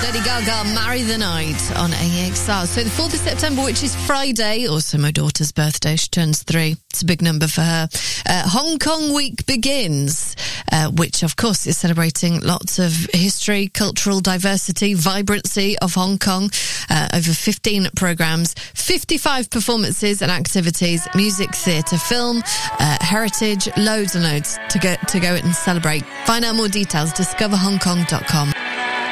Lady Gaga, Marry the Night on AXR. So the 4th of September, which is Friday, also my daughter's birthday, she turns 3. It's a big number for her. Hong Kong Week begins, which of course is celebrating lots of history, cultural diversity, vibrancy of Hong Kong. Over 15 programmes, 55 performances and activities, music, theatre, film, heritage, loads and loads to go and celebrate. Find out more details, discoverhongkong.com.